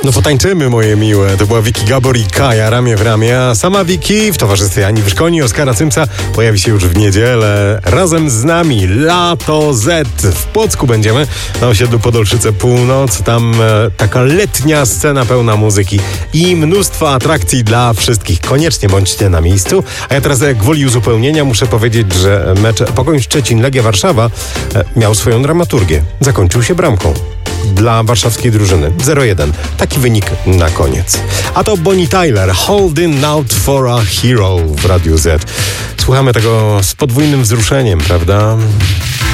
No potańczymy, moje miłe. To była Vicky Gabor i Kaja ramię w ramię, a sama Vicky w towarzystwie Ani Wyszkoni, Oskara Cymsa pojawi się już w niedzielę razem z nami. Lato Z. W Płocku będziemy na osiedlu Podolszyce Północ. Tam taka letnia scena pełna muzyki i mnóstwo atrakcji dla wszystkich. Koniecznie bądźcie na miejscu. A ja teraz gwoli uzupełnienia muszę powiedzieć, że mecz Pogoń Szczecin Legia Warszawa miał swoją dramaturgię. Zakończył się bramką dla warszawskiej drużyny 0-1. Taki wynik na koniec. A to Bonnie Tyler, Holding Out for a Hero w Radiu Z. Słuchamy tego z podwójnym wzruszeniem, prawda?